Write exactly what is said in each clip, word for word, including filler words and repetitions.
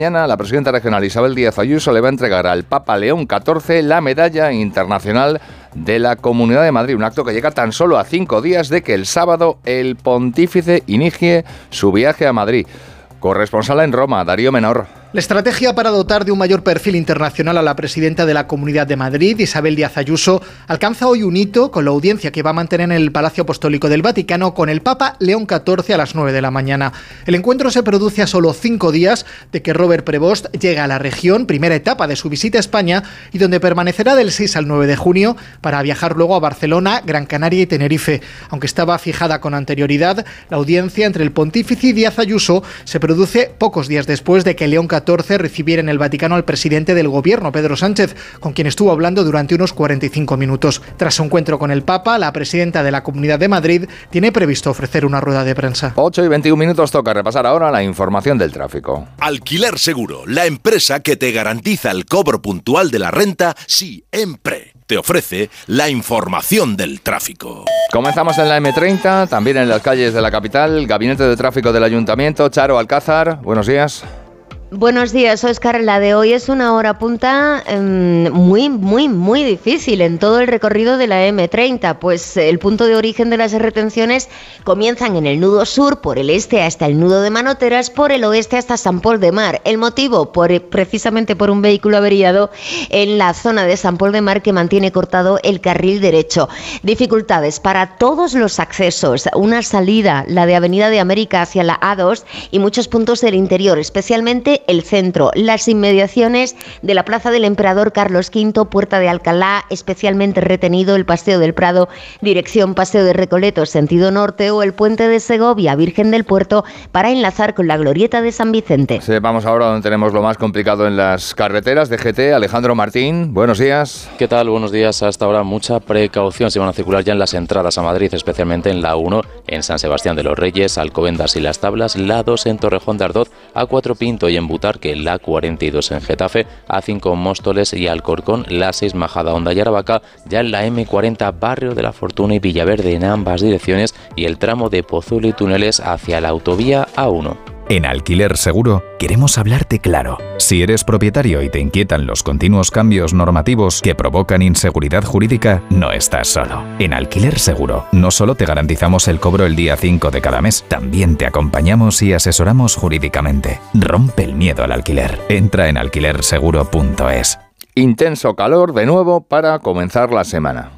Mañana la presidenta regional Isabel Díaz Ayuso le va a entregar al Papa León catorce la medalla internacional de la Comunidad de Madrid, un acto que llega tan solo a cinco días de que el sábado el pontífice inicie su viaje a Madrid. Corresponsal en Roma, Darío Menor. La estrategia para dotar de un mayor perfil internacional a la presidenta de la Comunidad de Madrid, Isabel Díaz Ayuso, alcanza hoy un hito con la audiencia que va a mantener en el Palacio Apostólico del Vaticano con el Papa León catorce a las nueve de la mañana. El encuentro se produce a solo cinco días de que Robert Prevost llega a la región, primera etapa de su visita a España, y donde permanecerá del seis al nueve de junio para viajar luego a Barcelona, Gran Canaria y Tenerife. Aunque estaba fijada con anterioridad, la audiencia entre el pontífice y Díaz Ayuso se produce pocos días después de que León catorce recibiera en el Vaticano al presidente del gobierno, Pedro Sánchez, con quien estuvo hablando durante unos cuarenta y cinco minutos. Tras su encuentro con el Papa, la presidenta de la Comunidad de Madrid tiene previsto ofrecer una rueda de prensa. ocho y veintiún minutos, toca repasar ahora la información del tráfico. Alquiler Seguro, la empresa que te garantiza el cobro puntual de la renta siempre. Te ofrece la información del tráfico. Comenzamos en la eme treinta, también en las calles de la capital. Gabinete de Tráfico del Ayuntamiento, Charo Alcázar, buenos días. Buenos días, Óscar. La de hoy es una hora punta eh, muy, muy, muy difícil en todo el recorrido de la eme treinta, pues el punto de origen de las retenciones comienzan en el nudo sur, por el este hasta el nudo de Manoteras, por el oeste hasta San Pol de Mar. El motivo, por, precisamente por un vehículo averiado en la zona de San Pol de Mar que mantiene cortado el carril derecho. Dificultades para todos los accesos, una salida, la de Avenida de América hacia la A dos y muchos puntos del interior, especialmente el centro, las inmediaciones de la Plaza del Emperador Carlos quinto, Puerta de Alcalá, especialmente retenido el Paseo del Prado, dirección Paseo de Recoletos, sentido norte, o el Puente de Segovia, Virgen del Puerto, para enlazar con la Glorieta de San Vicente. Sí, vamos ahora donde tenemos lo más complicado en las carreteras. D G T, Alejandro Martín, buenos días. ¿Qué tal? Buenos días. Hasta ahora mucha precaución. Se van a circular ya en las entradas a Madrid, especialmente en la uno, en San Sebastián de los Reyes, Alcobendas y Las Tablas, la dos en Torrejón de Ardoz, A cuatro Pinto y en Butarque, la cuarenta y dos en Getafe, A cinco Móstoles y Alcorcón, la seis Majada Honda y Aravaca, ya en la eme cuarenta Barrio de la Fortuna y Villaverde en ambas direcciones, y el tramo de Pozuelo y Túneles hacia la autovía A uno. En Alquiler Seguro queremos hablarte claro. Si eres propietario y te inquietan los continuos cambios normativos que provocan inseguridad jurídica, no estás solo. En Alquiler Seguro no solo te garantizamos el cobro el día cinco de cada mes, también te acompañamos y asesoramos jurídicamente. Rompe el miedo al alquiler. Entra en alquiler seguro punto es. Intenso calor de nuevo para comenzar la semana.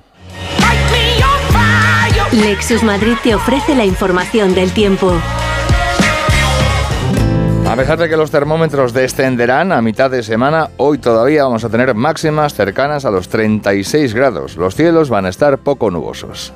Lexus Madrid te ofrece la información del tiempo. A pesar de que los termómetros descenderán a mitad de semana, hoy todavía vamos a tener máximas cercanas a los treinta y seis grados. Los cielos van a estar poco nubosos.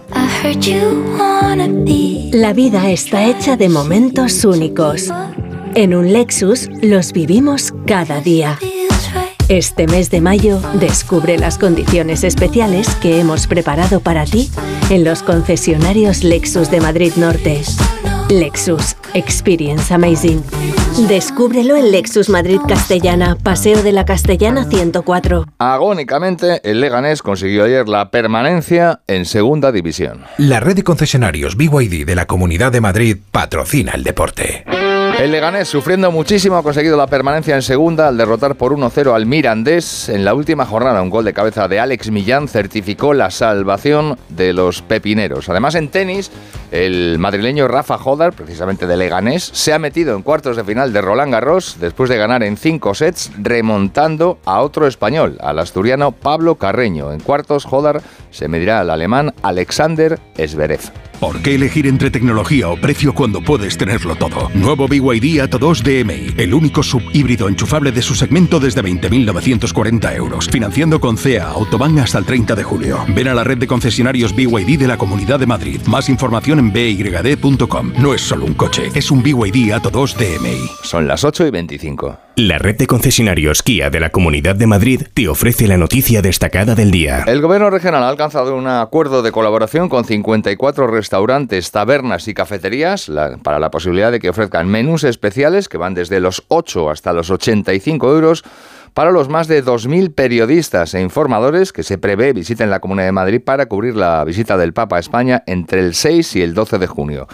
La vida está hecha de momentos únicos. En un Lexus los vivimos cada día. Este mes de mayo descubre las condiciones especiales que hemos preparado para ti en los concesionarios Lexus de Madrid Norte. Lexus Experience Amazing. Descúbrelo en Lexus Madrid Castellana, Paseo de la Castellana ciento cuatro. Agónicamente, el Leganés consiguió ayer la permanencia en Segunda División. La red de concesionarios B Y D de la Comunidad de Madrid patrocina el deporte. El Leganés, sufriendo muchísimo, ha conseguido la permanencia en segunda al derrotar por uno cero al Mirandés en la última jornada. Un gol de cabeza de Alex Millán certificó la salvación de los pepineros. Además, en tenis, el madrileño Rafa Jodar, precisamente de Leganés, se ha metido en cuartos de final de Roland Garros después de ganar en cinco sets, remontando a otro español, al asturiano Pablo Carreño. En cuartos, Jodar se medirá al alemán Alexander Zverev. ¿Por qué elegir entre tecnología o precio cuando puedes tenerlo todo? Nuevo B Y D Atto dos D M I, el único subhíbrido enchufable de su segmento desde veinte mil novecientos cuarenta euros. Financiando con C E A Autobahn hasta el treinta de julio. Ven a la red de concesionarios B Y D de la Comunidad de Madrid. Más información en b y d punto com. No es solo un coche, es un B Y D Atto dos D M I. Son las ocho y veinticinco. La red de concesionarios Kia de la Comunidad de Madrid te ofrece la noticia destacada del día. El Gobierno regional ha alcanzado un acuerdo de colaboración con cincuenta y cuatro restaurantes, tabernas y cafeterías la, para la posibilidad de que ofrezcan menús especiales que van desde los ocho hasta los ochenta y cinco euros para los más de dos mil periodistas e informadores que se prevé visiten la Comunidad de Madrid para cubrir la visita del Papa a España entre el seis y el doce de junio.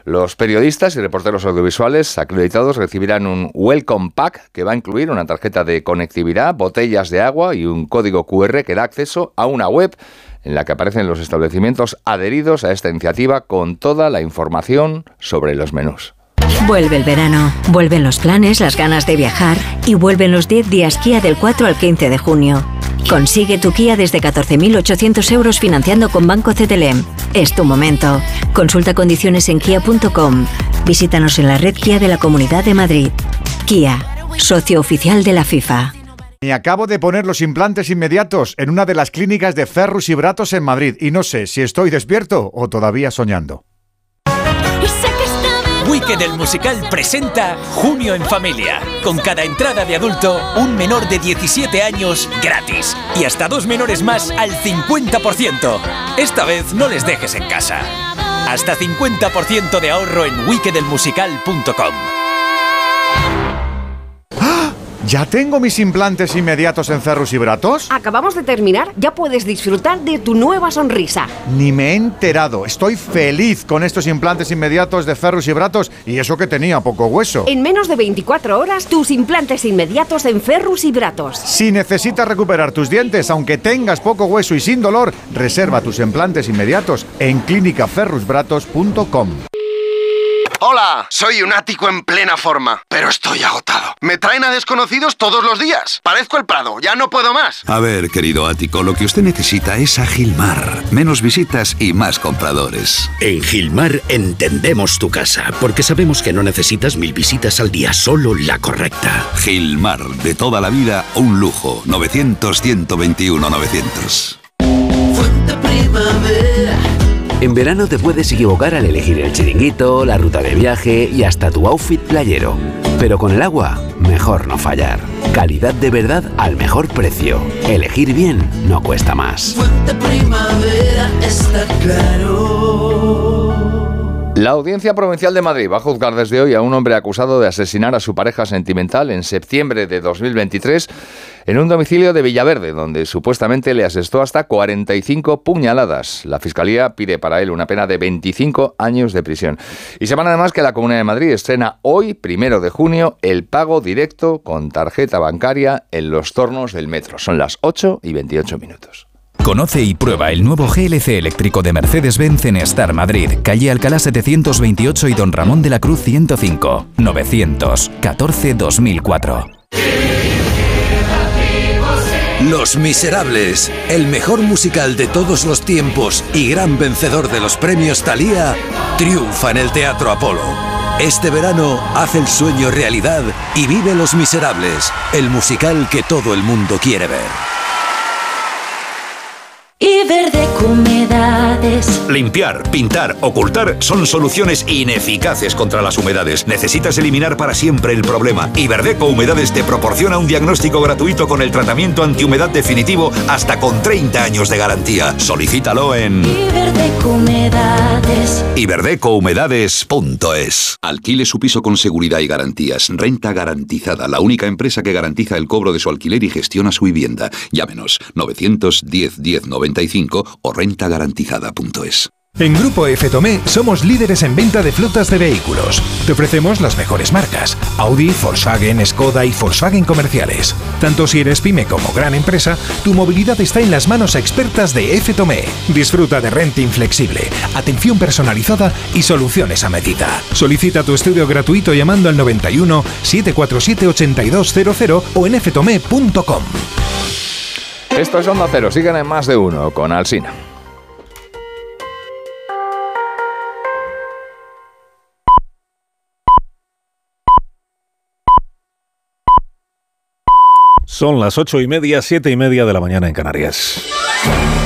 Los periodistas y reporteros audiovisuales acreditados recibirán un Welcome Pack que va a incluir una tarjeta de conectividad, botellas de agua y un código cu erre que da acceso a una web en la que aparecen los establecimientos adheridos a esta iniciativa con toda la información sobre los menús. Vuelve el verano, vuelven los planes, las ganas de viajar y vuelven los diez días Kia del cuatro al quince de junio. Consigue tu Kia desde catorce mil ochocientos euros financiando con Banco C T L M. Es tu momento. Consulta condiciones en kia punto com. Visítanos en la red Kia de la Comunidad de Madrid. Kia, socio oficial de la FIFA. Me acabo de poner los implantes inmediatos en una de las clínicas de Ferrus y Bratos en Madrid y no sé si estoy despierto o todavía soñando. Wicked el musical presenta Junio en Familia. Con cada entrada de adulto, un menor de diecisiete años gratis. Y hasta dos menores más al cincuenta por ciento. Esta vez no les dejes en casa. Hasta cincuenta por ciento de ahorro en wicked el musical punto com. ¿Ya tengo mis implantes inmediatos en Ferrus y Bratos? Acabamos de terminar, ya puedes disfrutar de tu nueva sonrisa. Ni me he enterado, estoy feliz con estos implantes inmediatos de Ferrus y Bratos y eso que tenía poco hueso. En menos de veinticuatro horas, tus implantes inmediatos en Ferrus y Bratos. Si necesitas recuperar tus dientes, aunque tengas poco hueso y sin dolor, reserva tus implantes inmediatos en clínica ferrus bratos punto com. Hola, soy un ático en plena forma, pero estoy agotado. Me traen a desconocidos todos los días. Parezco el Prado, ya no puedo más. A ver, querido ático, lo que usted necesita es a Gilmar. Menos visitas y más compradores. En Gilmar entendemos tu casa, porque sabemos que no necesitas mil visitas al día, solo la correcta. Gilmar, de toda la vida, un lujo. novecientos, ciento veintiuno, novecientos. Fuente Primavera. En verano te puedes equivocar al elegir el chiringuito, la ruta de viaje y hasta tu outfit playero. Pero con el agua, mejor no fallar. Calidad de verdad al mejor precio. Elegir bien no cuesta más. Fuente Primavera está claro. La Audiencia Provincial de Madrid va a juzgar desde hoy a un hombre acusado de asesinar a su pareja sentimental en septiembre de dos mil veintitrés en un domicilio de Villaverde, donde supuestamente le asestó hasta cuarenta y cinco puñaladas. La Fiscalía pide para él una pena de veinticinco años de prisión. Y sepan además que la Comunidad de Madrid estrena hoy, primero de junio, el pago directo con tarjeta bancaria en los tornos del metro. Son las ocho y veintiocho minutos. Conoce y prueba el nuevo G L C eléctrico de Mercedes-Benz en Star Madrid, calle Alcalá setecientos veintiocho y Don Ramón de la Cruz ciento cinco, novecientos catorce dos mil cuatro. Los Miserables, el mejor musical de todos los tiempos y gran vencedor de los premios Thalía, triunfa en el Teatro Apolo. Este verano haz el sueño realidad y vive Los Miserables, el musical que todo el mundo quiere ver. Iberdeco Humedades. Limpiar, pintar, ocultar son soluciones ineficaces contra las humedades. Necesitas eliminar para siempre el problema. Iberdeco Humedades te proporciona un diagnóstico gratuito con el tratamiento antihumedad definitivo hasta con treinta años de garantía. Solicítalo en Iberdeco Humedades. iberdeco humedades punto es. Alquile su piso con seguridad y garantías. Renta Garantizada, la única empresa que garantiza el cobro de su alquiler y gestiona su vivienda. Llámenos novecientos diez diez noventa y cinco o renta garantizada punto es. En Grupo F Tomé somos líderes en venta de flotas de vehículos. Te ofrecemos las mejores marcas: Audi, Volkswagen, Skoda y Volkswagen comerciales. Tanto si eres pyme como gran empresa, tu movilidad está en las manos expertas de F Tomé. Disfruta de renting flexible, atención personalizada y soluciones a medida. Solicita tu estudio gratuito llamando al noventa y uno, setecientos cuarenta y siete, ochenta y dos cero cero o en f tomé punto com. Esto es Onda Cero, siguen en Más de Uno con Alsina. Son las ocho y media, siete y media de la mañana en Canarias.